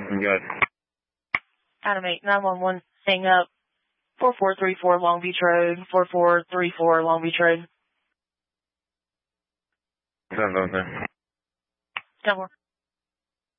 Good. Adam 8, 911, hang up. 4434 Long Beach Road, 4434 Long Beach Road. 10-4. 10-4.